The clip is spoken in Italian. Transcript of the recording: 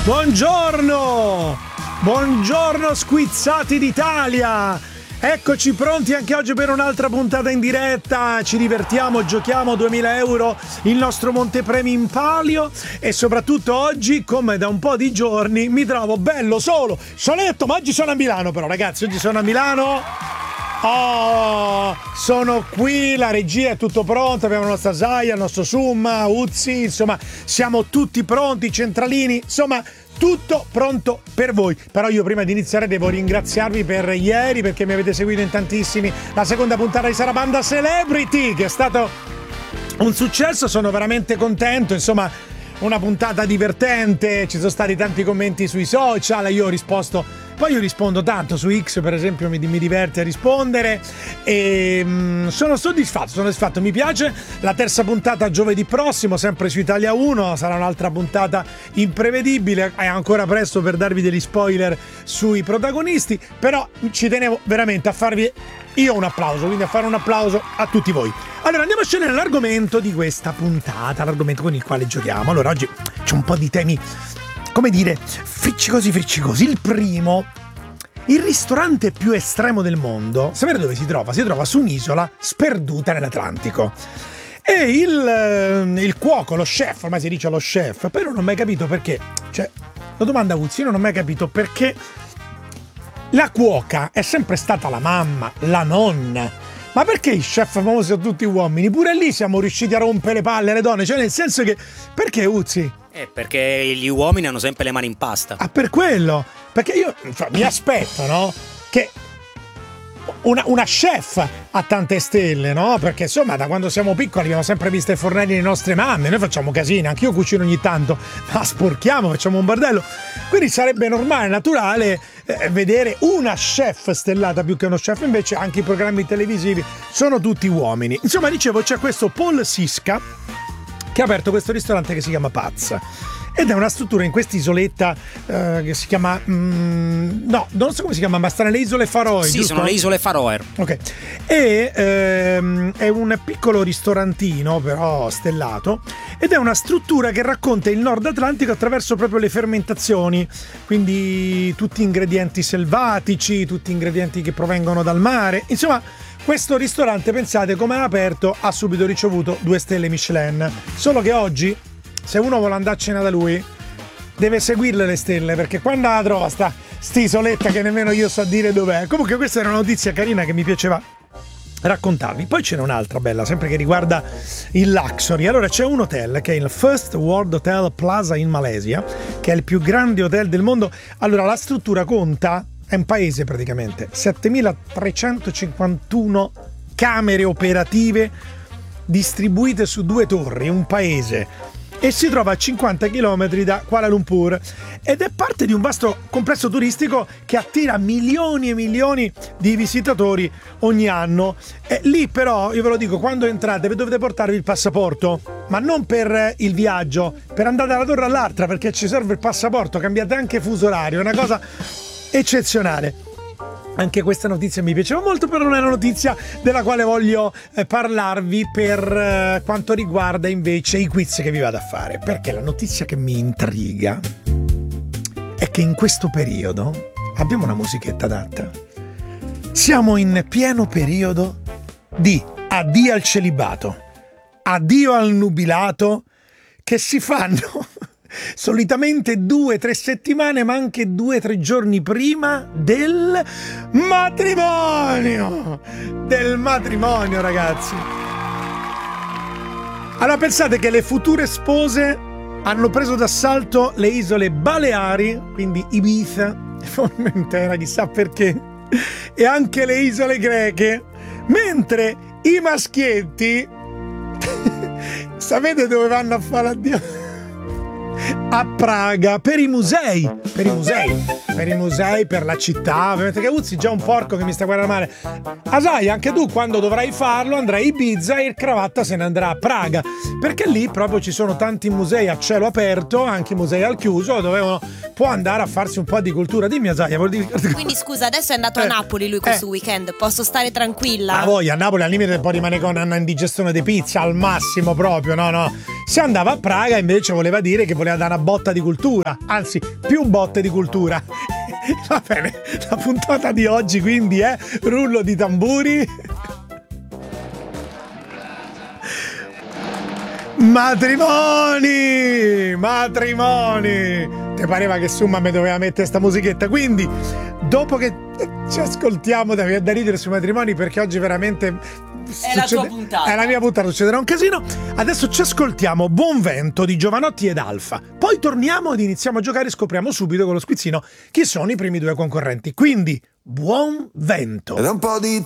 Buongiorno! Buongiorno squizzati d'Italia! Eccoci pronti anche oggi per un'altra puntata in diretta. Ci divertiamo, giochiamo 2000 euro, il nostro montepremi in palio. E soprattutto oggi, come da un po' di giorni, mi trovo bello solo, soletto. Ma oggi sono a Milano, però ragazzi, oggi sono a Milano. Oh, sono qui, la regia è tutto pronto, abbiamo la nostra Zaya, il nostro Summa, Uzzi, insomma siamo tutti pronti, centralini, insomma tutto pronto per voi. Però io prima di iniziare devo ringraziarvi per ieri, perché mi avete seguito in tantissimi, la seconda puntata di Sarabanda Celebrity, che è stato un successo, sono veramente contento, insomma una puntata divertente, ci sono stati tanti commenti sui social, io ho risposto. Poi io rispondo tanto su X, per esempio, mi diverte a rispondere e sono soddisfatto, mi piace. La terza puntata giovedì prossimo, sempre su Italia 1, sarà un'altra puntata imprevedibile, è ancora presto per darvi degli spoiler sui protagonisti, però ci tenevo veramente a farvi io un applauso, quindi a fare un applauso a tutti voi. Allora andiamo a scegliere l'argomento di questa puntata, l'argomento con il quale giochiamo. Allora oggi c'è un po' di temi, come dire, friccicosi. Il primo, il ristorante più estremo del mondo. Sapete dove si trova? Si trova su un'isola sperduta nell'Atlantico. E il cuoco, lo chef, ormai si dice lo chef, però non ho mai capito perché. Cioè, lo domanda Uzzi, io non ho mai capito perché la cuoca è sempre stata la mamma, la nonna. Ma perché i chef famosi sono tutti uomini? Pure lì siamo riusciti a rompere le palle alle donne. Cioè, nel senso che, perché Uzzi? Perché gli uomini hanno sempre le mani in pasta. Ah, per quello? Perché io mi aspetto, no? Che una chef ha tante stelle, no? Perché insomma da quando siamo piccoli abbiamo sempre visto i fornelli delle nostre mamme. Noi facciamo casini, anche io cucino ogni tanto, ma sporchiamo, facciamo un bordello. Quindi sarebbe normale, naturale vedere una chef stellata più che uno chef. Invece anche i programmi televisivi sono tutti uomini. Insomma, dicevo, c'è questo Paul Sisca che ha aperto questo ristorante che si chiama Paz. Ed è una struttura in quest'isoletta che si chiama no, non so come si chiama, ma sta nelle isole Faroe. Sì, giusto? sono le isole Faroe. Ok. E è un piccolo ristorantino, però stellato, ed è una struttura che racconta il Nord Atlantico attraverso proprio le fermentazioni, quindi tutti ingredienti selvatici, tutti ingredienti che provengono dal mare. Insomma, questo ristorante, pensate, come è aperto, ha subito ricevuto 2 stelle Michelin. Solo che oggi, se uno vuole andare a cena da lui, deve seguirle le stelle, perché quando la trova sta isoletta che nemmeno io so dire dov'è. Comunque questa era una notizia carina che mi piaceva raccontarvi. Poi c'era un'altra bella, sempre che riguarda il luxury. Allora c'è un hotel che è il First World Hotel Plaza in Malesia, che è il più grande hotel del mondo. Allora la struttura conta, è un paese praticamente, 7.351 camere operative distribuite su 2 torri, un paese, e si trova a 50 km da Kuala Lumpur ed è parte di un vasto complesso turistico che attira milioni e milioni di visitatori ogni anno. E lì però, io ve lo dico, quando entrate dovete portarvi il passaporto, ma non per il viaggio, per andare da una torre all'altra, perché ci serve il passaporto, cambiate anche fuso orario, è una cosa eccezionale. Anche questa notizia mi piaceva molto, però non è una notizia della quale voglio parlarvi per quanto riguarda invece i quiz che vi vado a fare, perché la notizia che mi intriga è che in questo periodo abbiamo una musichetta adatta. Siamo in pieno periodo di addio al celibato, addio al nubilato, che si fanno solitamente 2-3 settimane, ma anche 2-3 giorni prima del matrimonio. Ragazzi. Allora pensate che le future spose hanno preso d'assalto le isole Baleari, quindi Ibiza, Formentera, chissà perché, e anche le isole greche, mentre i maschietti sapete dove vanno a fare l'addio? A Praga, per i musei. per i musei, per la città. Ovviamente Cavuzzi già un porco che mi sta guardando male. Sai, anche tu quando dovrai farlo andrai a Ibiza e il Cravatta se ne andrà a Praga, perché lì proprio ci sono tanti musei a cielo aperto, anche musei al chiuso, dove uno può andare a farsi un po' di cultura. Dimmi Asaia, vuol dire... Quindi scusa, adesso è andato a Napoli lui questo weekend, posso stare tranquilla? Ah, voi a Napoli al limite poi rimane con una indigestione di pizza al massimo proprio, no. Se andava a Praga invece voleva dire che voleva dare una botta di cultura, anzi più botte di cultura. Va bene, la puntata di oggi quindi è rullo di tamburi. Matrimoni! Ti pareva che Summa mi doveva mettere sta musichetta, quindi dopo che ci ascoltiamo da ridere sui matrimoni, perché oggi veramente è la tua puntata. È la mia puntata, succederà un casino. Adesso ci ascoltiamo Buon Vento di Giovanotti ed Alfa. Poi torniamo ed iniziamo a giocare e scopriamo subito con lo squizzino chi sono i primi due concorrenti. Quindi Buon Vento. Ed un po' di